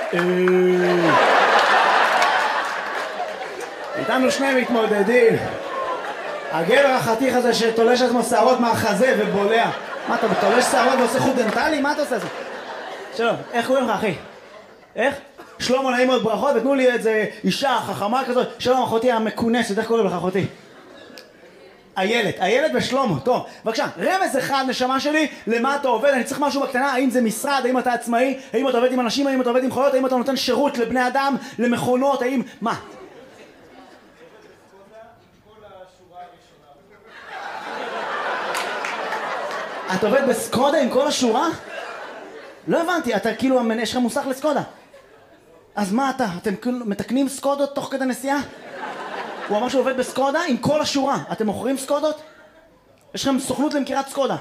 איתנו שני מתמודדים. הגבר החתיך הזה שתולש עצמו שערות מהחזה ובולע. מה אתה תולש שערות ועושה חוט דנטלי? מה אתה עושה את זה? שלום, איך קוראים לך אחי? איך? שלמה, נעים מאוד, ברכות, ותנו לי איזה אישה חכמה כזאת. שלום אחותי המכונסת, איך קוראים לך אחותי? איילת ושלמה, טוב, בבקשה, רמז אחד נשמה שלי, למה אתה עובד? אני צריך משהו בקטנה, האם זה משרד, האם אתה עצמאי, האם אתה עובד עם אנשים, האם אתה עובד עם חיות, האם אתה נותן שירות לבני אדם, למכונות, האם, מה? אתה עובד בסקודה עם כל השורה? לא הבנתי, אתה כאילו, יש לך מוסך לסקודה. אז מה אתה? אתם מתקנים סקודות תוך כדי נסיעה? הוא אמר שהוא עובד בסקודה עם כל השורה. אתם מוכרים סקודות? יש לכם סוכנות למכירת סקודה.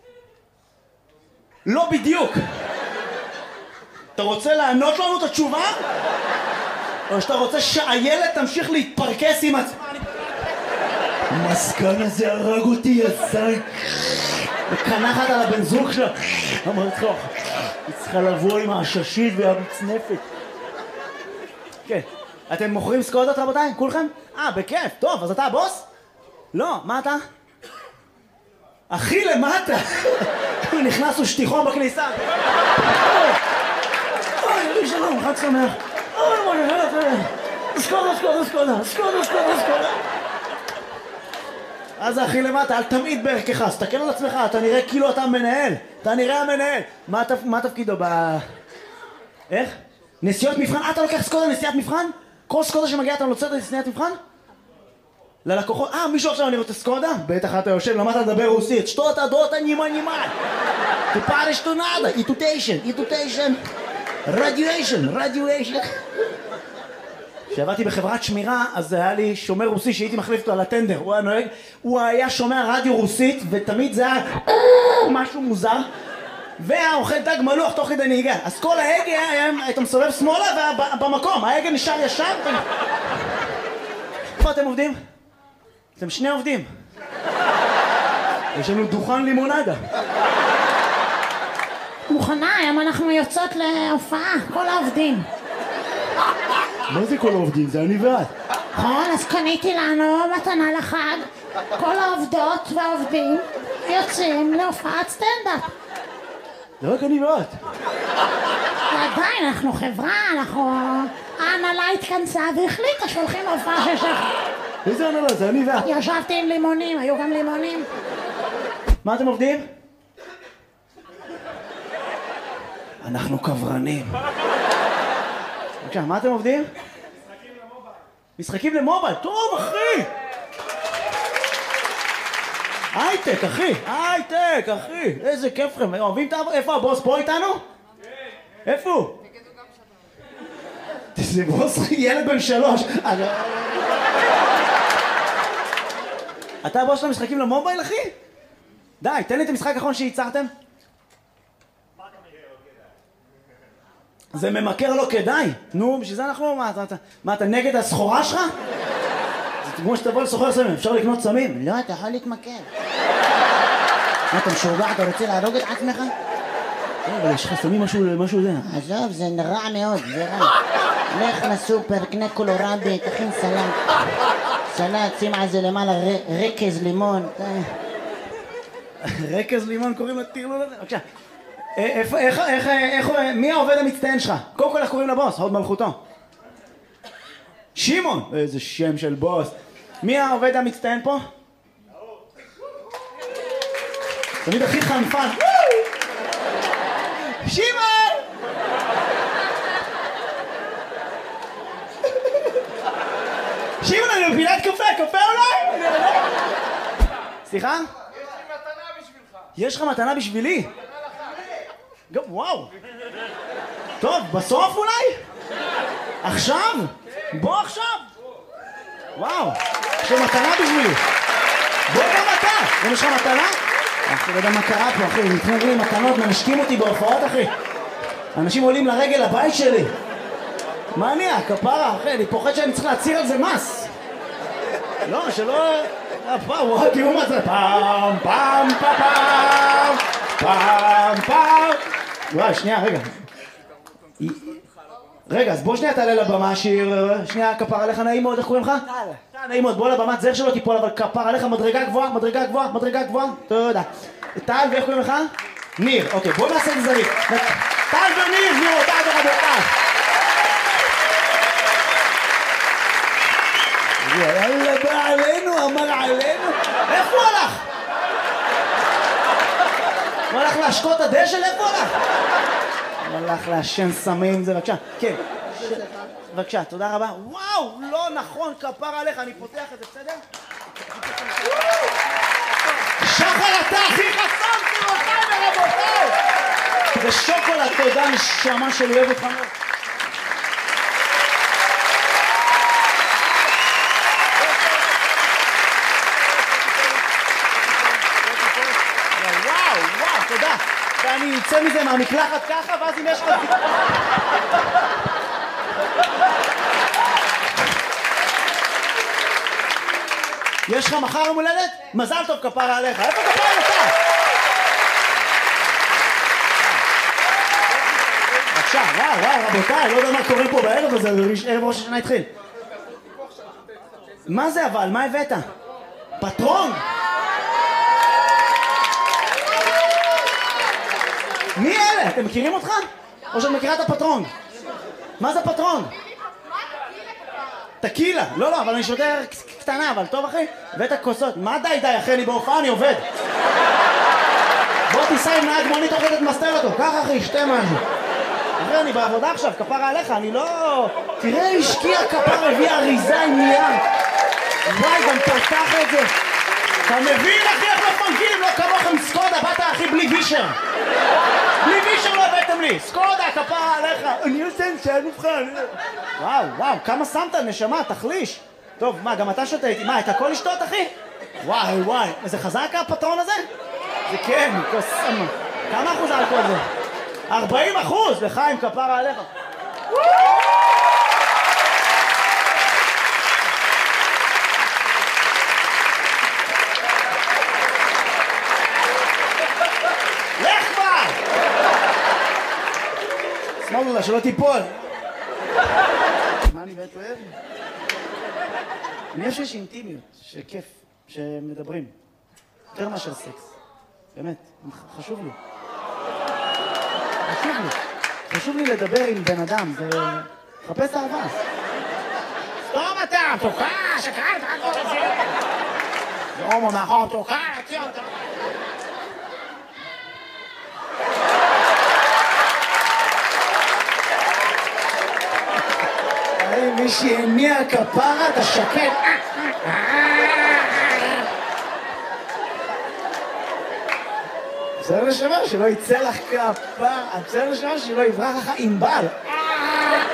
לא בדיוק. אתה רוצה לענות לנו את התשובה? או שאתה רוצה שהילד תמשיך להתפרקס עם עצמה? המסכן הזה הרג אותי, יזי. וקנחת על הבן זוג שלה. אמרת לך, היא צריכה לבוא עם העששית והמצנפת. כן. אתם מוכרים סקודות רבותיי? כולכם? בכיף, טוב, אז אתה הבוס? לא, מה אתה? הכי למטה! נכנסו שטיחון בכניסה. אוי, שלום, חג שמח. סקודה. אז הכי למטה, אל תמיד בערכך, סתכל על עצמך, אתה נראה כאילו אתה מנהל. אתה נראה המנהל. מה תפקידו איך? נסיעות מבחן? אתה לוקח סקודה נסיעת מבחן? כל סקודה שמגיעה אתה נוצרת לסניית מבחן? ללקוחות, מישהו עכשיו אני רוצה סקודה? בטח אתה יושב, למדת לדבר רוסית. שטו אתה דות נימה. Tu pares tu nada, itutation, radiation. כשעבדתי בחברת שמירה, אז היה לי שומר רוסי שהייתי מחליף אותו על הטנדר. הוא היה נוהג, הוא היה שומע רדיו רוסית, ותמיד זה היה משהו מוזר. והאוכל דג מלוח תוך כדי נהיגה. אז כל ההגה היית מסובב שמאלה ובמקום, ההגה נשאר ישר. איפה אתם עובדים? אתם שני עובדים. יש לנו דוכן לימונדה. מוכנה, היום אנחנו יוצאות להופעה, כל העובדים. מה זה כל העובדים? זה אני ואת. נכון, אז קניתי לנו מתנה לחג. כל העובדות והעובדים יוצאים להופעת סטנדאפ. זה רק אני ואת. ועדיין, אנחנו חברה, ההנהלה התכנסה והחליטה שהולכים להופעה של שחר. איזה הנהלה? זה אני ואת. ישבתי עם לימונים, היו גם לימונים. מה אתם עובדים? אנחנו קברנים. בבקשה, מה אתם עובדים? משחקים למובייל. טוב, אחי! הייטק, אחי! איזה כיף לכם. אוהבים את איפה הבוס פה איתנו? כן. איפה הוא? זה בוס ילד בן 3. אתה הבוס של המשחקים למובייל, אחי? די, תן לי את המשחק האחרון שייצרתם. זה ממכר לא כדאי. נו, בשביל זה אנחנו... מה, אתה נגד הסחורה שלך? זה כמו שתבוא לסוחר סמים, אפשר לקנות סמים? לא, אתה יכול להתמכר. מה, אתה משוגע? אתה רוצה להרוג את עצמך? אבל יש לך סמים משהו זה. עזוב, זה רע מאוד, זה רע. לך לסופר, קנה קולורבי, תכין סלט, שים על זה למעלה רקז לימון. רקז לימון קוראים לטרלול הזה? בבקשה. מי העובד המצטיין שלך? קודם כל איך קוראים לבוס? הוד מלכותו. שמעון! איזה שם של בוס. מי העובד המצטיין פה? תמיד הכי חנפן. שמעון! שמעון, אני מפילת קפה אולי? סליחה? יש לך מתנה בשבילי? וואו. טוב, בסוף אולי? עכשיו? בוא עכשיו. וואו, יש לך מתנה בשבילי. בוא גם אתה. יש לך מתנה? אחי, לא יודע מה קרה פה, אחי. נתנו לי מתנות, מנשקים אותי בהופעות, אחי. אנשים עולים לרגל לבית שלי. מה אני? כפרה, אחי, אני פוחד שאני צריך להצהיר על זה מס. לא, שלא... וואו, תראו מה זה. פעם, פעם, פעם. פעם, פעם. וואי, שנייה, רגע. רגע, אז בוא שנייה תעלה לבמה, שיר, שנייה, כפר עליך, נעים מאוד, איך קוראים לך? טל. נעים מאוד, בוא לבמה, זר שלא תיפול, אבל כפר עליך, מדרגה גבוהה, מדרגה גבוהה, מדרגה גבוהה, תודה. טל, ואיך קוראים לך? ניר, אוקיי, בוא נעשה את זה זריז. טל וניר, גבירותיי ורבותיי. יאללה, בא עלינו, אמר עלינו. איפה הוא הלך? הוא הלך להשקות הדשא? איפה הוא הלך? הוא הלך לעשן סמים, זה בבקשה. כן. בבקשה, תודה רבה. וואו, לא נכון, כפר עליך, אני פותח את זה, בסדר? שחר, אתה הכי חסון, גבירותיי ורבותיי! זה שוקולד, תודה, נשמה שלי, אוהב אותך מאוד. תודה. ואני אצא מזה מהמקלחת ככה, ואז אם יש לך... יש לך מחר יום הולדת? מזל טוב כפרה עליך. איפה כפרה עליך? בבקשה, וואו, רבותיי, לא יודע מה קורה פה בערב הזה, ערב ראש השנה התחיל. מה זה אבל? מה הבאת? פטרון? מי אלה? אתם מכירים אותך? או שאת מכירה את הפטרון? מה זה פטרון? טקילה. לא, אבל אני שותה קטנה, אבל טוב אחי? הבאת כוסות. מה די, אחי, אני בהופעה, אני עובד. בוא תיסע עם נהג מונית תוך כדי תמסתר אותו. ככה אחי, שתה משהו. אחי, אני בעבודה עכשיו, כפרה עליך, אני לא... תראה, השקיע כפר, הביא אריזה עם נייר. וואי, גם פתח את זה. אתה מבין אחי איך מפנקים? לא כמוכם סקודה, באת אחי בלי וישר. בלי וישר לא הבאתם לי. סקודה, כפרה עליך. אני עושה שאין מבחן. וואו, כמה שמת נשמה, תחליש. טוב, מה, גם אתה שותה איתי? מה, את הכל לשתות אחי? וואי, זה חזק הפטרון הזה? זה כן, כוס סמה. כמה אחוז אלכוהול זה? 40%! לחיים, כפרה עליך. שמאלו לה, שלא תיפול. מה אני באמת אוהב? אני חושב שיש אינטימיות, שכיף, שמדברים. יותר מאשר סקס. באמת, חשוב לי. חשוב לי לדבר עם בן אדם, זה... חפש אהבה. סתום אתה, תוקע, שקראת, הכל הזה. זה הומו מאחור, תוקע, תציע אותה. מי שהניע כפרה, אתה שקט. בסדר לשמה שלא יצא לך כפרה, בסדר לשמה שלא יברח לך עם בל.